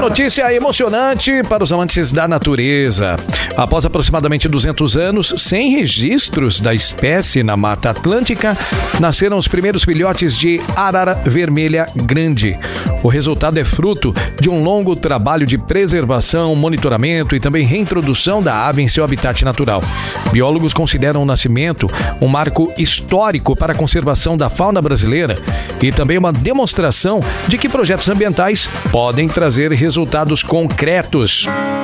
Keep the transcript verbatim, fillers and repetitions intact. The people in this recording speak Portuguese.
notícia emocionante para os amantes da natureza. Após aproximadamente duzentos anos, sem registros da espécie na Mata Atlântica, nasceram os primeiros filhotes de arara vermelha grande. O resultado é fruto de um longo trabalho de preservação, monitoramento e também reintrodução da ave em seu habitat natural. Biólogos consideram o nascimento um marco histórico para a conservação da fauna brasileira e também uma demonstração de que projetos ambientais podem trazer resultados concretos.